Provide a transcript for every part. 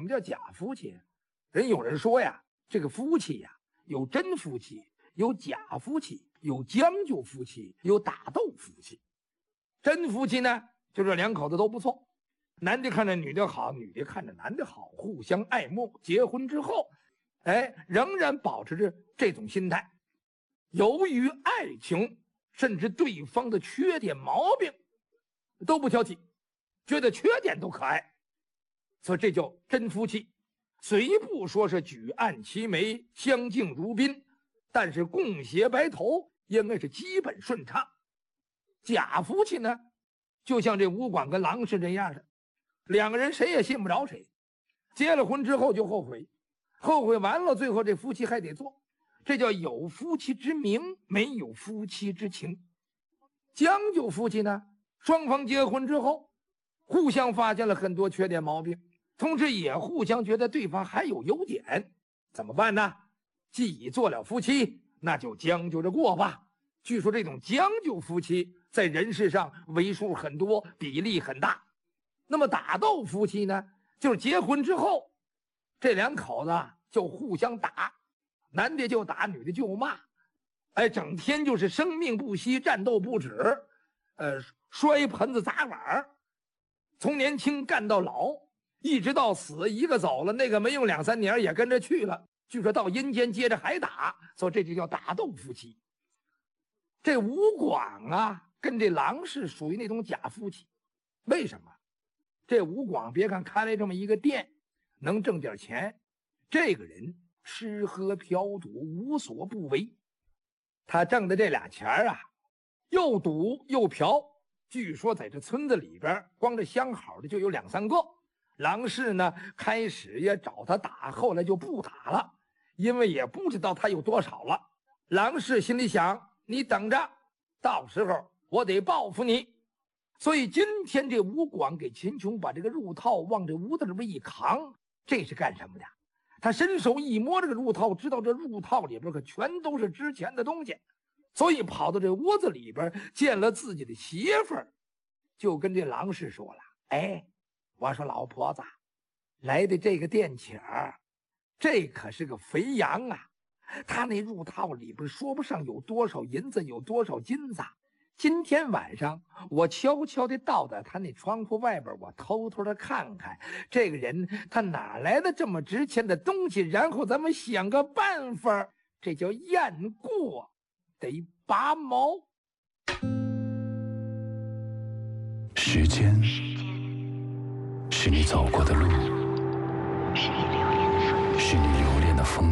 么叫假夫妻？有人说呀，这个夫妻呀，有真夫妻，有假夫妻，有将就夫妻，有打斗夫妻。真夫妻呢，就这两口子都不错，男的看着女的好，女的看着男的好，互相爱慕。结婚之后，仍然保持着这种心态。由于爱情，甚至对方的缺点毛病都不挑剔，觉得缺点都可爱，所以这叫真夫妻。虽不说是举案齐眉，相敬如宾，但是共携白头应该是基本顺畅。假夫妻呢，就像这武广跟郎氏这样的，两个人谁也信不着谁，结了婚之后就后悔，后悔完了，最后这夫妻还得做，这叫有夫妻之名，没有夫妻之情。将就夫妻呢，双方结婚之后互相发现了很多缺点毛病，同时也互相觉得对方还有优点，怎么办呢？既已做了夫妻，那就将就着过吧。据说这种将就夫妻在人世上为数很多，比例很大。那么打斗夫妻呢，就是结婚之后这两口子就互相打，男的就打，女的就骂，整天就是生命不息，战斗不止，摔盆子砸碗，从年轻干到老，一直到死，一个走了，那个没用2-3年也跟着去了，据说到阴间接着还打，所以这就叫打斗夫妻。这吴广啊，跟这郎氏属于那种假夫妻。为什么？这吴广别看开了这么一个店，能挣点钱，这个人吃喝嫖赌无所不为。他挣的这俩钱啊，又赌又嫖，据说在这村子里边，光这相好的就有2-3个。郎氏呢，开始也找他打，后来就不打了，因为也不知道他有多少了。郎氏心里想，你等着，到时候我得报复你。所以今天这吴广给秦琼把这个褥套往这屋子里边一扛，这是干什么的？他伸手一摸这个褥套，知道这褥套里边可全都是值钱的东西，所以跑到这屋子里边见了自己的媳妇儿，就跟这郎氏说了：我说老婆子，来的这个店请儿，这可是个肥羊啊！他那褥套里边说不上有多少银子，有多少金子。今天晚上我悄悄地倒在他那窗户外边，我偷偷地看看这个人他哪来的这么值钱的东西，然后咱们想个办法，这叫雁过得拔毛。 时间是你走过的路，是你留恋的风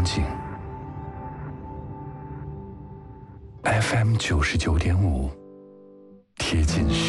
景。FM 99.5，贴近